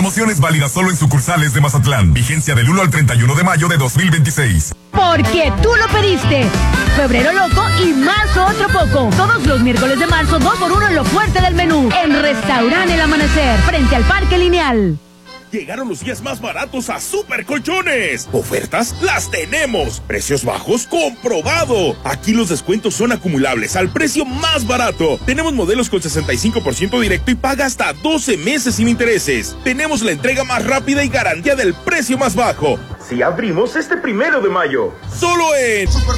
Promociones válidas solo en sucursales de Mazatlán. Vigencia del 1 al 31 de mayo de 2026. Porque tú lo pediste. Febrero loco y marzo otro poco. Todos los miércoles de marzo, 2x1 en lo fuerte del menú. En Restaurante El Amanecer, frente al Parque Lineal. Llegaron los días más baratos a Super Colchones. Ofertas las tenemos. Precios bajos comprobado. Aquí los descuentos son acumulables al precio más barato. Tenemos modelos con 65% directo y paga hasta 12 meses sin intereses. Tenemos la entrega más rápida y garantía del precio más bajo. Si abrimos este 1 de mayo. Solo en